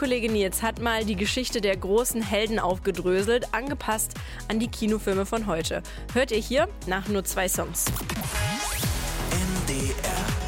Kollege Nils hat mal die Geschichte der großen Helden aufgedröselt, angepasst an die Kinofilme von heute. Hört ihr hier nach nur 2 Songs. NDR